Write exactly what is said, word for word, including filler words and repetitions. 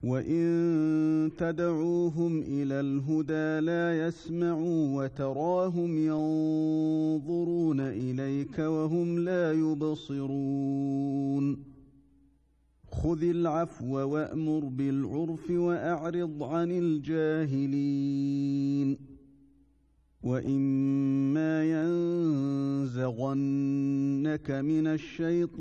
وإن تدعوهم إلى الهدى لا يسمعوا وتراهم ينظرون إليك وهم لا يبصرون خذ العفو وأمر بالعرف وأعرض عن الجاهلين وإما ينزغنك من الشيطان